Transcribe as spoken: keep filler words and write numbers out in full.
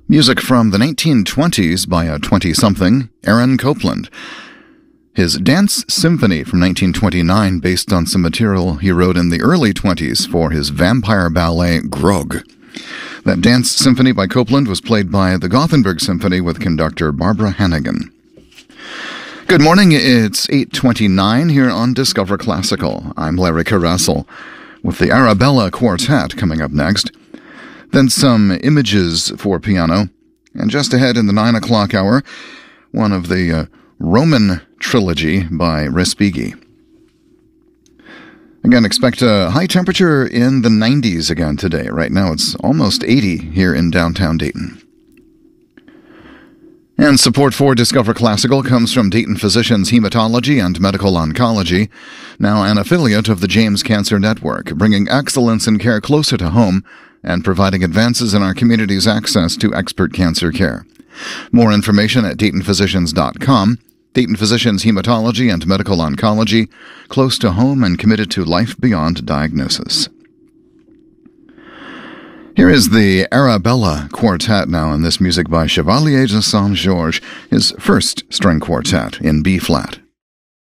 Music from the nineteen twenties by a twenty-something, Aaron Copland. His Dance Symphony from nineteen twenty-nine, based on some material he wrote in the early twenties for his vampire ballet, Grog. That Dance Symphony by Copland was played by the Gothenburg Symphony with conductor Barbara Hannigan. Good morning, it's eight twenty-nine here on Discover Classical. I'm Larry Caressel, with the Arabella Quartet coming up next. Then some images for piano, and just ahead in the nine o'clock hour, one of the uh, Roman trilogy by Respighi. Again, expect a high temperature in the nineties again today. Right now it's almost eighty here in downtown Dayton. And support for Discover Classical comes from Dayton Physicians Hematology and Medical Oncology, now an affiliate of the James Cancer Network, bringing excellence in care closer to home and providing advances in our community's access to expert cancer care. More information at dayton physicians dot com. Dayton Physicians Hematology and Medical Oncology, close to home and committed to life beyond diagnosis. Here is the Arabella Quartet now, in this music by Chevalier de Saint-Georges, his first string quartet in B-flat.